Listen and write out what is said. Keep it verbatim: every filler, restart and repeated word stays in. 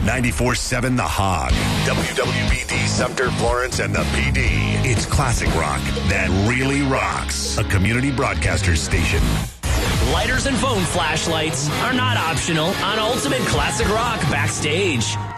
ninety-four seven The Hog, W W B D Sumter, Florence, and the P D. It's classic rock that really rocks. A community broadcaster station. Lighters and phone flashlights are not optional on Ultimate Classic Rock Backstage.